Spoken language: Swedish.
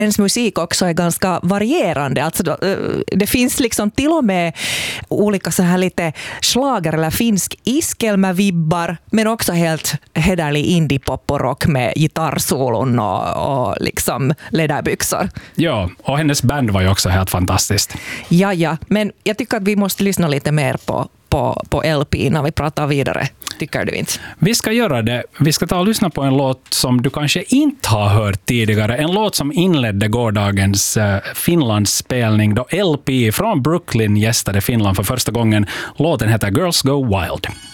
ens musik också är ganska varierande. Alltså det finns liksom till och med olika så här lite slager eller finsk iskelmävibbar, men också helt hederlig indiepop och rock med gitarrsolon och liksom läderbyxor. Ja, och hennes band var ju också helt fantastiskt. Ja, men jag tycker att vi måste lyssna lite mer på LP när vi pratar vidare. Tycker du inte? Vi ska göra det. Vi ska ta och lyssna på en låt som du kanske inte har hört tidigare. En låt som inledde gårdagens Finlandsspelning då LP från Brooklyn gästade Finland för första gången. Låten heter Girls Go Wild.